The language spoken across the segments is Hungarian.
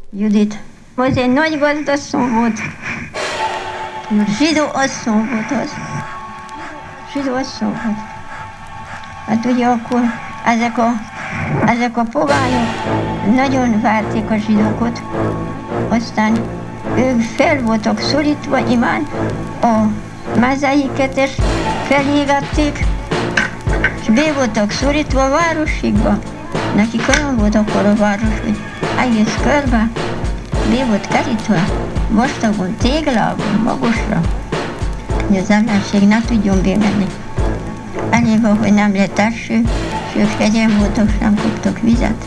Judit, az egy nagy gazdasszony volt, zsidó asszony volt az. Zsidó asszony volt. Hát ugye akkor ezek a pogányok nagyon várték a zsidókot, aztán ők fel voltak szorítva imád, a mezeiket is felégették, és be voltak szorítva a városikba. Nekik olyan volt akkor a város, hogy egész körbe be volt kerítve, vastagon, téglában, magasra, hogy az ellenség ne tudjon bemenni. Elég, hogy nem lett eső, és ők hegyen voltak, nem kaptak vizet.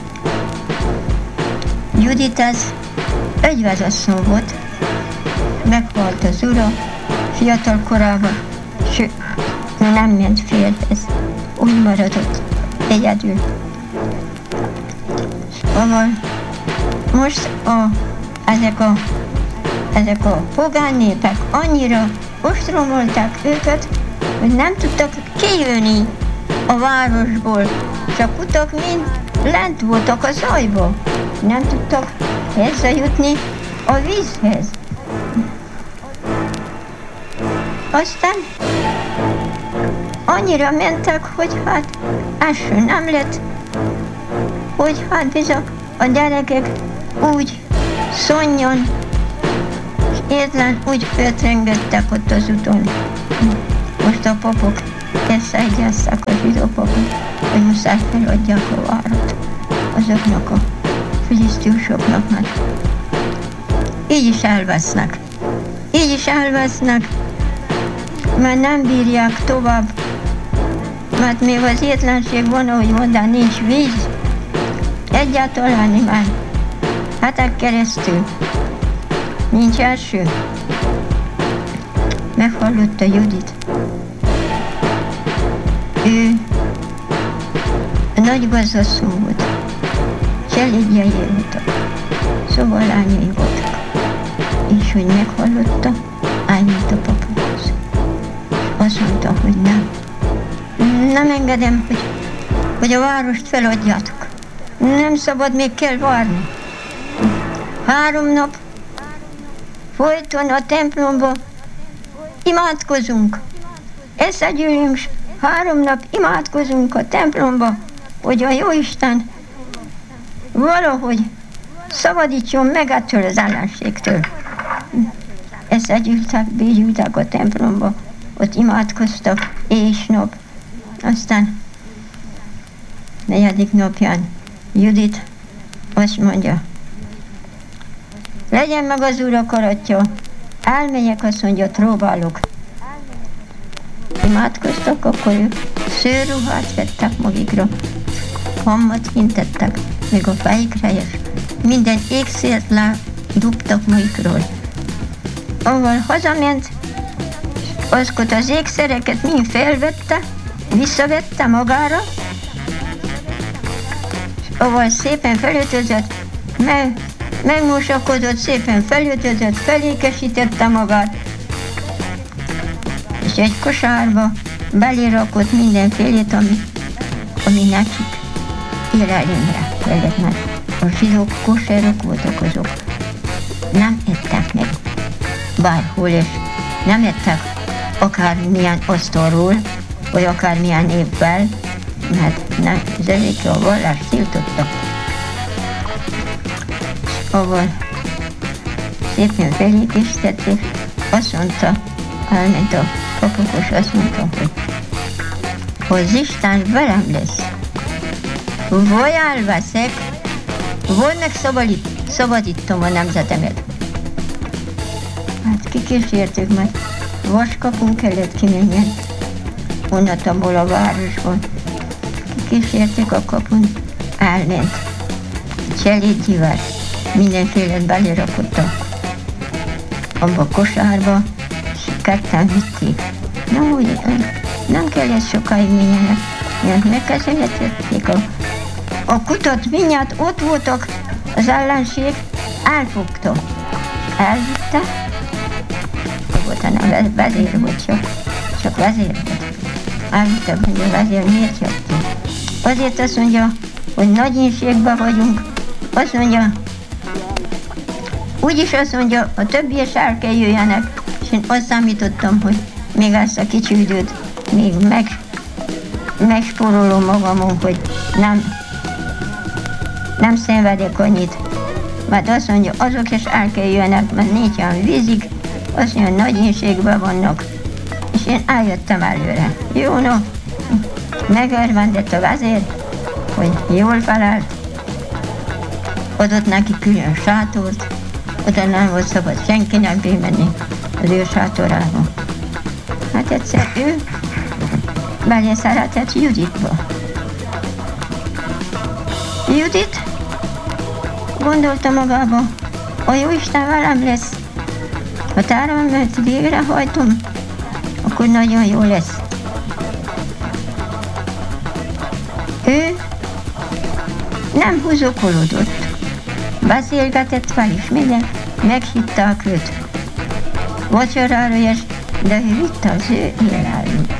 Judit ez ögyvezasszony volt, meghalt az ura fiatal korában, és nem ment férjhez, úgy maradott egyedül. Szóval most ezek a pogány népek annyira ostromolták őket, hogy nem tudtak kijönni a városból, és a kutak mind lent voltak a zajba. Nem tudtak hozzájutni a vízhez. Aztán annyira mentek, hogy hát eső nem lett, hogy hát bizony a gyerekek úgy szonnyan és étlen úgy feltrengettek ott az úton. Most a papok összeegyeztek, a zsidó papok, hogy muszáj feladják a várat azoknak a filisztiusoknak, mert így is elvesznek. Így is elvesznek, mert nem bírják tovább, mert még az étlenség van, ahogy mondani, nincs víz, egyáltalán már hetek keresztül nincs eső. Meghallotta Judit. Ő nagy gazdasszony volt, családjai voltak, szóval lányai voltak. És hogy meghallotta, elment a papához. Azt mondta, hogy nem engedem, hogy a várost feladjátok. Nem szabad, még kell várni. 3 nap folyton a templomba imádkozunk. Összegyűlünk, 3 nap imádkozunk a templomba, hogy a Jóisten valahogy szabadítson meg ettől az ellenségtől. Összegyűltek, begyűltek a templomba, ott imádkoztak és nap. Aztán 4. napján Judit azt mondja, legyen meg az Úr akaratja, elmegyek, azt mondja, próbálok. Imádkoztak, akkor ők szőruhát vettek magikra, hammat kintettek, még a fejükre, és minden ékszért dugtak magikról. Ahol hazament, azkot az ékszereket mind felvette, visszavette magára, ahol szépen felöltözött, megmosakodott, szépen felöltözött, felékesítette magát, és egy kosárba belérakott mindenfélét, ami nekik élelemre kellett, mert a zsidók kosárok voltak azok. Nem ettek meg bárhol, és nem ettek akármilyen asztalról, vagy akármilyen évvel, mert zenék a vallást tiltottak. Ahol szépen felékésítették, azt mondta, elment a papokos, azt mondta, hogy az Isten velem lesz. Vagy elveszek, vagy megszabadítom a nemzetemet. Hát kikísértük, mert vaskapun kellett kimenjen onnatabból a városból. Kikísértük a kapun, elment. Cselédjével mindenféle belérakottak abba a kosárba, és ketten vitték. Nem kellett sokáig menjenek, mert megkezdődtették a kutat, mindjárt ott voltak, az ellenség elfogta. Elvitte, volt, hanem vezér volt, csak vezér volt. Elvitte, hogy a vezér miért jöttünk. Azért azt mondja, hogy nagy ínségben vagyunk, azt mondja, Úgyis azt mondja, a többi is el kell jöjjenek, és én azt számítottam, hogy még ezt a kicsi időt még megspórolom magamon, hogy nem szenvedek annyit. Mert azt mondja, azok is el kell jöjjenek, mert négyen vízik, azt mondja, nagy énségben vannak. És én eljöttem előre. Jó, no, megörvendett a vezér, hogy jól felelt, adott neki külön sátort, oda nem volt szabad senkinek bemenni az ő sátorába. Hát egyszer ő belé szeretett Juditba. Judit gondolta magába, a Jóisten velem lesz, ha tárolmat végrehajtom, akkor nagyon jó lesz. Ő nem húzokolódott, beszélgetett fel is minden, meghitták őt. Vacsorára is, de ő vitte az ő élelmét.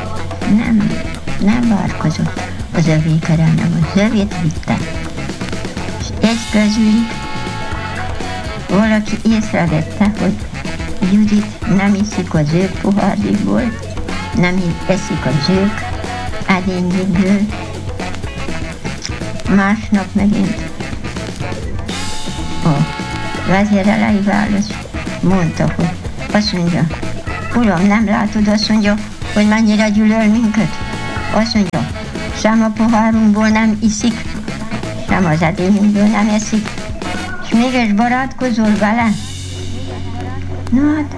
Nem várkozott az övékre, hanem az övét vitte. És egy közülük valaki észrevette, hogy Judit nem iszik az ő pohárikból, nem eszik az ők edényéből. Másnap megint a vezérelei válasz mondta, hogy azt mondja, uram, nem látod, azt mondja, hogy mennyire gyűlöl minket? Azt mondja, sem a pohárunkból nem iszik, sem az edényünkből nem eszik, és mégis barátkozol vele? Na hát,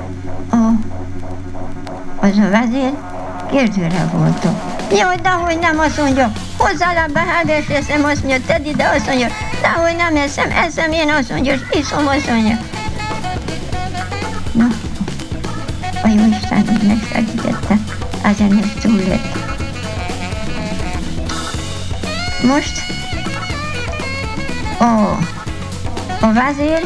az a vezér kérdőre volt. Jaj, dehogy nem, azt mondja, hozzá le beháldes eszem, azt mondja, tedd ide, azt mondja, dehogy nem eszem én, azt mondja, és iszom, azt mondja. Na, a Jóisten így megsegítette, ezen is túl lett. Most a vezér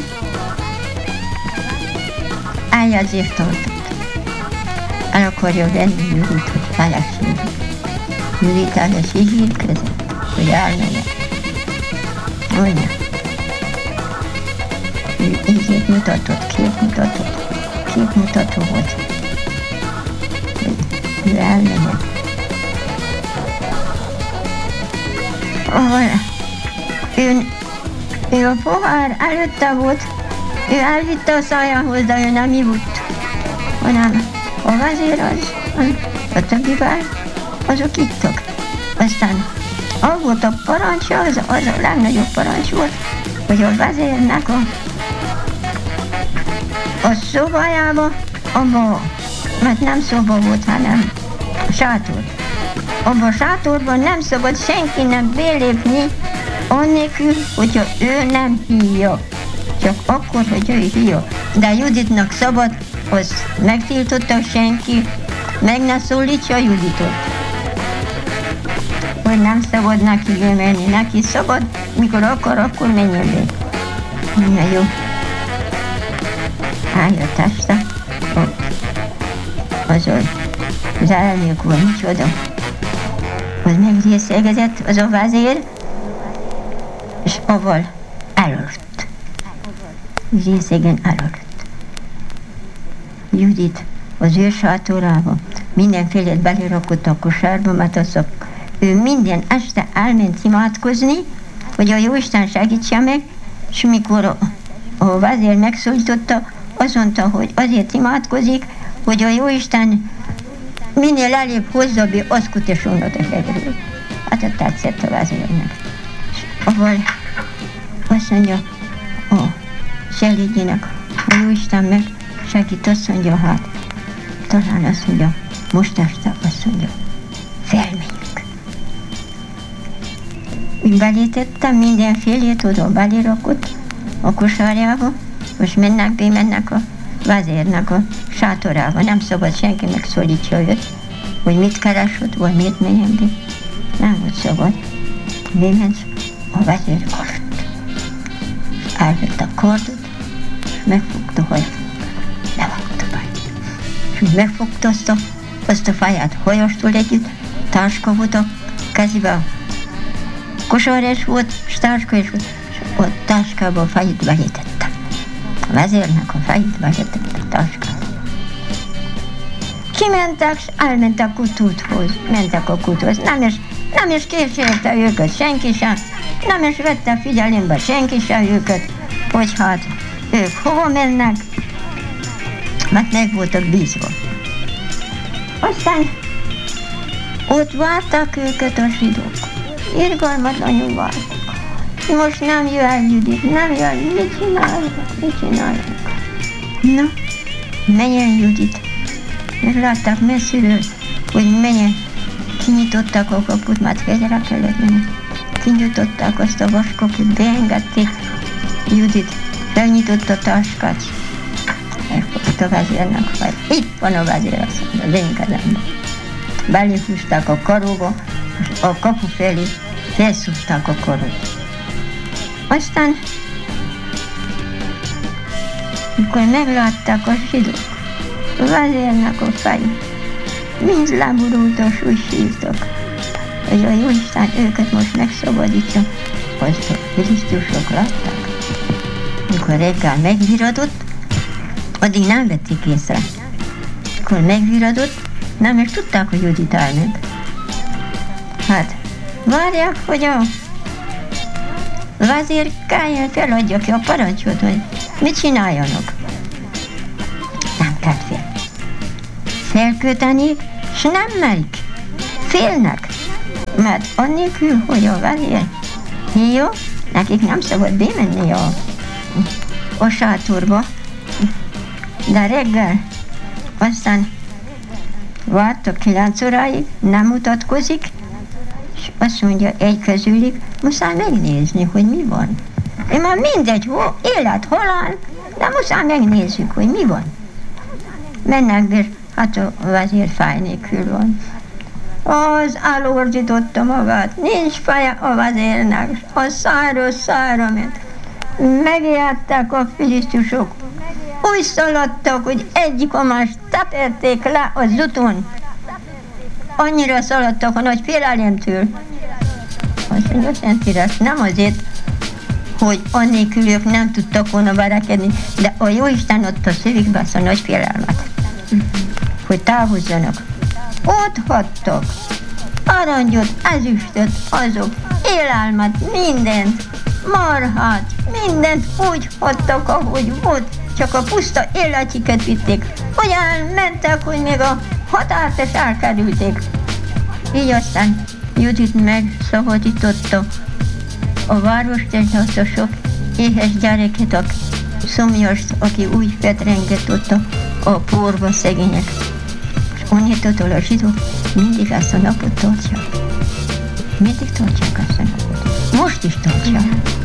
eljegyzést tartott. El akarja venni Judit, hogy feleségül. Judit el is így írkezett, hogy elmenjen. Olyan. Így mutatott, képmutató volt. Ő elmenjen. Ő a pohár előtte volt, ő elvitte a szájához, de ő nem ivott, hanem a vezér a többivel, azok ittak. Aztán az volt a parancsa, az a legnagyobb parancs volt, hogy a vezérnek a szobájába, mert nem szoba volt, hanem sátor. Abban a sátorban nem szabad senkinek belépni, annélkül, hogyha ő nem hívja. Csak akkor, hogy ő hívja. De Juditnak szabad, azt megtiltotta senki, meg ne szólítsa Juditot. Hogy nem szabad neki bemenni, neki szabad, mikor akar, akkor menjen be. Na jó. Eljött este, az elnök volt, micsoda. Az megrészegezett, az a vezér, és avval elaludt. Részegen elaludt. Judit az ő sátorába mindenfélét belerakott a kosárba, mert ő minden este elment imádkozni, hogy a Jóisten segítse meg, és mikor a vezér megszólította, azt mondta, hogy azért imádkozik, hogy a Jóisten minél elébb hozza be az kutesonat a hegyről. Hát ott tetszett a vezérnek. És avval azt mondja, segítjenek, a Jóisten meg segít, azt mondja, hát talán azt mondja, most este azt mondja, felmegyünk. Úgy belétettem, mindenfélét oda belérakott a kosárjába, most bemennek a vezérnek a sátorába. Nem szabad senki megszólítsa őt, hogy mit keres ott, vagy miért menjen be. Nem volt szabad. Bément a vezér kardot. Elvett a kardot, és megfogta, hogy levágta be. És úgy megfogta azt a fáját hajastól együtt, táska volt a kezébe, kosár is volt, és táska is volt, és a táskába a fáját belétette. A vezérnek a fejét vezetett a taskát. Kimentek, s elmentek kutúthoz, mentek a kutúhoz. Nem is kísérte őket senki sem, nem is vette figyelembe senki sem őket, hogy hát ők hova mennek, mert meg voltak bízva. Aztán ott vártak őket a zsidók. Irgalmatlanul vártak. Most nem jön el Judit, nem jön, mit csinálják? Na, menjen Judit. Meglátták messziről, hogy menjen. Kinyitották a kaput, már fegyre kellett menni. Kinyitották azt a vaskaput, beengedték Judit, felnyitott a táskát. Elfogott a vezérnek a fej. Itt van a vezér, azt mondja, az én kezemben. Belehúzták a karóba, és a kapu felé felszúzták a karót. Aztán, mikor meglátták a zsidók, a vezérnek a fejét, mind leborultak, úgy sírtak, hogy a Jóisten őket most megszabadítja. Azt a filisztusok látták. Mikor reggel megviradott, addig nem vették észre. Mikor megviradott, nem is tudták, hogy Judit elment. Hát, várják, hogy a vezér keljen, feladja ki a parancsot, hogy mit csináljanak. Nem kelt fél. Felkötenik, s nem merik. Félnek. Mert annélkül, hogy a vezér jó, nekik nem szabad bemenni a sátorba. De reggel aztán vártak 9 óráig, nem mutatkozik, és azt mondja egy közülük, muszáj megnézni, hogy mi van. Én már mindegy, élet, halál, de muszáj megnézzük, hogy mi van. Mennek be, hát a vezér fáj nélkül van. Az elordította magát, nincs feje a vezérnek, a szára ment. Megijedtek a filisztusok, úgy szaladtak, hogy egyik a más teperték le az úton. Annyira szaladtak a nagy félelemtől. Azt mondja, Szentírás, nem azért, hogy annélkül ők nem tudtak volna verekedni, de a Jóisten adta a szívükbe azt a nagy félelmet, hogy távozzanak. Ott hagytak aranyot, ezüstöt, azok, élelmet, mindent, marhát, mindent úgy hagytak, ahogy volt, csak a puszta életüket vitték. Olyan mentek, hogy még a határt is elkerülték. Így aztán Judit megszabadította a várost, és azt a sok éhes gyereket, a szomjast, aki úgy fetrengett ott a porba szegények. És onnitól a zsidók mindig ezt a napot tartják. Mindig tartják ezt a napot. Most is tartják.